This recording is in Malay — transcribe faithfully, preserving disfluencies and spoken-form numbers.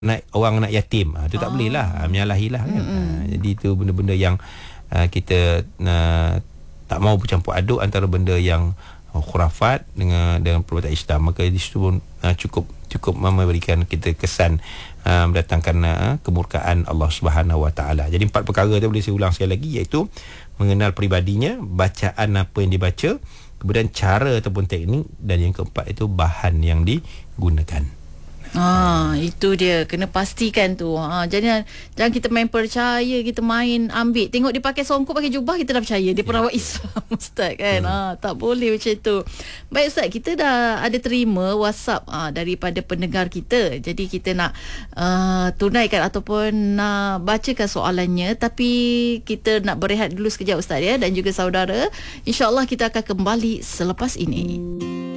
nak orang nak yatim, ha, tu tak Ah. boleh lah, ha, menyalahilah kan. Ha, jadi tu benda-benda yang uh, kita uh, tak mau bercampur aduk antara benda yang uh, khurafat dengan dengan perbuatan Islam. Maka di situ pun uh, cukup cukup memberikan kita kesan uh, mendatangkan uh, kemurkaan Allah Subhanahu Wa Taala. Jadi empat perkara tu boleh saya ulang sekali lagi, iaitu mengenal peribadinya, bacaan apa yang dibaca, kemudian cara ataupun teknik, dan yang keempat itu bahan yang digunakan. Ah, itu dia, kena pastikan tu. Ha, jangan jangan kita main percaya, kita main ambil. Tengok dia pakai songkok, pakai jubah, kita dah percaya dia Ya. perawat Islam, Ustaz kan. Hmm. Ha, tak boleh macam tu. Baik Ustaz, kita dah ada terima WhatsApp ha, daripada pendengar kita. Jadi kita nak uh, tunaikan ataupun nak bacakan soalannya, tapi kita nak berehat dulu sekejap Ustaz ya, dan juga saudara. InsyaAllah kita akan kembali selepas ini.